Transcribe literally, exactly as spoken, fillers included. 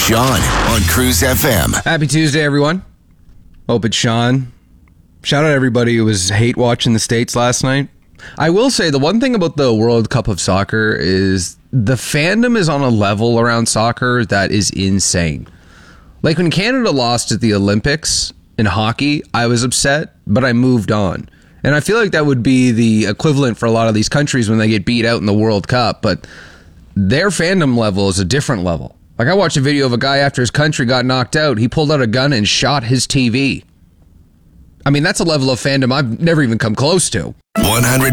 Sean on Cruise F M. Happy Tuesday, everyone. Hope it's Sean. Shout out everybody who was hate watching the States last night. I will say the one thing about the World Cup of Soccer is the fandom is on a level around soccer that is insane. Like when Canada lost at the Olympics in hockey, I was upset, but I moved on. And I feel like that would be the equivalent for a lot of these countries when they get beat out in the World Cup, but their fandom level is a different level. Like I watched a video of a guy after his country got knocked out, he pulled out a gun and shot his T V. I mean, that's a level of fandom I've never even come close to. one hundred